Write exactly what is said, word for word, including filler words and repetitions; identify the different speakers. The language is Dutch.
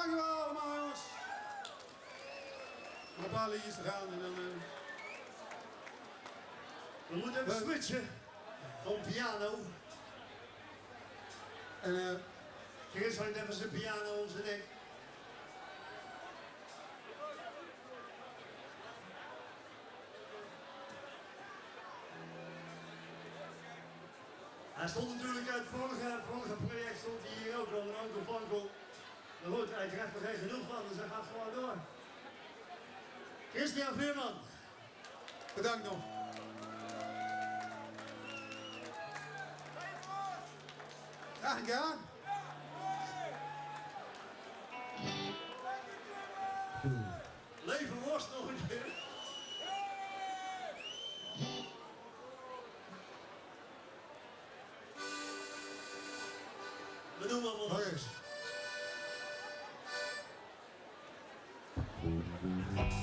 Speaker 1: Dankjewel allemaal jongens. Nog een paar liedjes te gaan en dan... Uh...
Speaker 2: We moeten even switchen van piano.
Speaker 1: En uh...
Speaker 2: Chris hangt even zijn piano om zijn nek. Hij stond natuurlijk uit het vorige, vorige project, stond hij hier ook al, een Ankel Vankel. Maar goed, hij krijgt er geen genoeg van, dus hij gaat gewoon door. Christian Veerman.
Speaker 1: Bedankt nog. Graag gedaan.
Speaker 2: Leven worst nog een keer. We doen maar wat anders.